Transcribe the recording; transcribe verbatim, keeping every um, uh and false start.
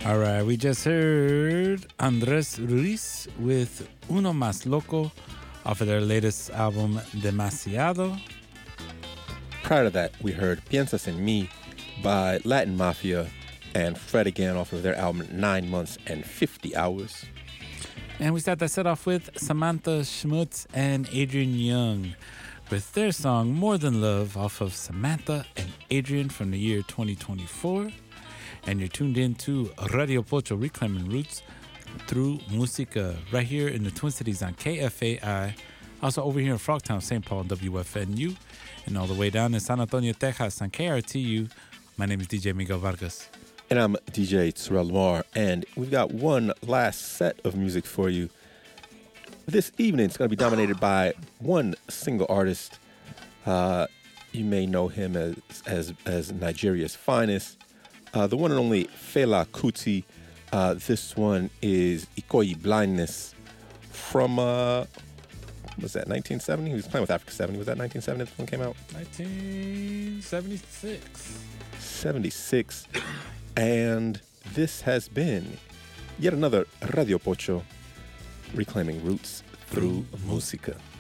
All right, we just heard Andres Ruiz with Uno Más Loco off of their latest album, Demasiado. Prior to that, we heard Piensas en Mí by Latin Mafia and Fred again off of their album Nine Months and fifty Hours. And we start that set off with Samantha Schmutz and Adrian Young with their song More Than Love off of Samantha and Adrian from the year twenty twenty-four. And you're tuned in to Radio Pocho, Reclaiming Roots through Musica, right here in the Twin Cities on K F A I. Also over here in Frogtown, Saint Paul, W F N U. And all the way down in San Antonio, Texas on K R T U. My name is D J Miguel Vargas. And I'm D J Terrell Lamar. And we've got one last set of music for you. This evening, it's going to be dominated by one single artist. Uh, you may know him as, as, as Nigeria's finest. Uh, the one and only Fela Kuti. Uh, this one is Ikoyi Blindness from, uh, was that nineteen seventy? He was playing with Africa seventy. Was that nineteen seventy this one came out? nineteen seventy-six. seventy-six. And this has been yet another Radio Pocho, reclaiming roots through música.